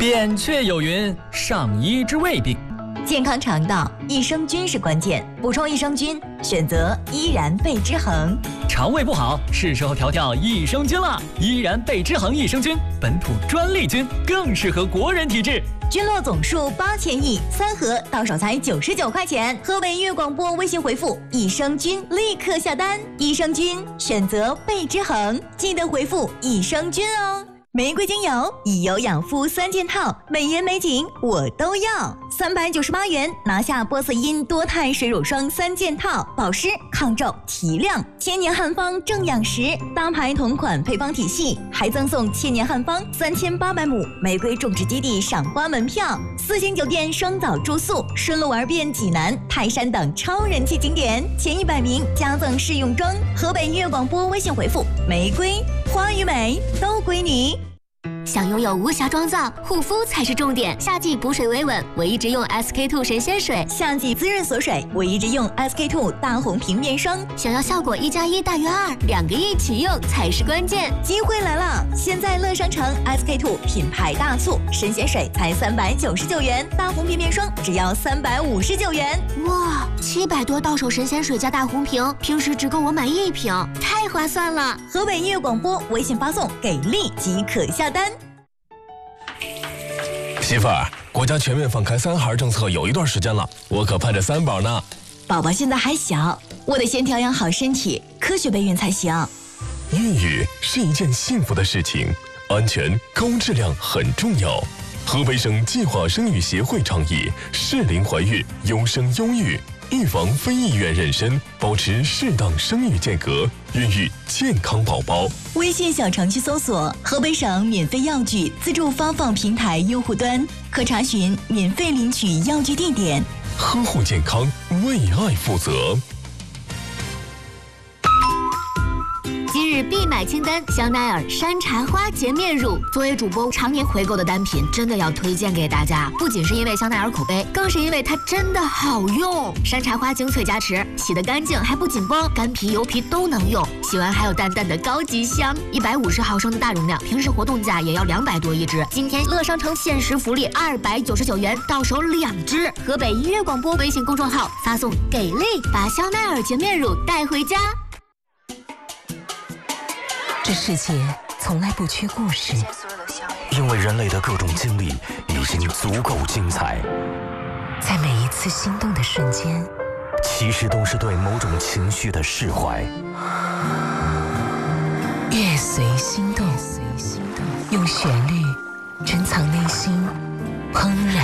扁鹊有云：上医之未病。 健康肠道，益生菌是关键，补充益生菌，选择依然贝之恒。 肠胃不好，是时候调调益生菌了。依然贝之恒益生菌，本土专利菌，更适合国人体质。 菌落总数8000亿，3盒到手才99块钱。河北音乐广播微信回复益生菌，立刻下单。益生菌选择贝之恒，记得回复益生菌哦。玫瑰精油以油养肤3件套，美颜美景我都要，398元拿下波色因多肽水乳霜3件套，保湿抗皱提亮，千年汉方正养食，大牌同款配方体系，还赠送千年汉方3800亩玫瑰种植基地赏花门票，4星酒店双岛住宿，顺路玩遍济南、泰山等超人气景点，前100名加赠试用装。河北音乐广播微信回复玫瑰，花与美都归你。 想拥有无瑕妆造，护肤才是重点。夏季补水维稳，我一直用 SK2 神仙水； 夏季滋润锁水，我一直用 SK2 大红瓶面霜。 想要效果1+1大于2，2个一起用才是关键。 机会来了！现在乐商城 SK2 品牌大促，神仙水才399元，大红瓶面霜只要359元。 哇，700多到手神仙水加大红瓶，平时只够我买1瓶，太划算了！ 河北音乐广播微信发送给力即可下单。 媳妇儿，国家全面放开3孩政策有一段时间了，我可盼着3宝呢。 宝宝现在还小，我得先调养好身体，科学备孕才行。 孕育是一件幸福的事情，安全、高质量很重要。河北省计划生育协会倡议适龄怀孕，优生优育，预防非意愿妊娠，保持适当生育间隔，孕育健康宝宝。 微信小程序搜索河北省免费药具自助发放平台用户端，可查询免费领取药具地点。 呵护健康，为爱负责。 今日必买清单：香奈儿山茶花洁面乳。作为主播常年回购的单品，真的要推荐给大家。不仅是因为香奈儿口碑，更是因为它真的好用。山茶花精粹加持，洗得干净还不紧绷，干皮油皮都能用。洗完还有淡淡的高级香。150毫升的大容量，平时活动价也要200多一支。今天乐商城限时福利299元到手2支。河北音乐广播微信公众号发送给力，把香奈儿洁面乳带回家。 这世界从来不缺故事， 因为人类的各种经历已经足够精彩。 在每一次心动的瞬间， 其实都是对某种情绪的释怀。 乐随心动，用旋律珍藏内心怦然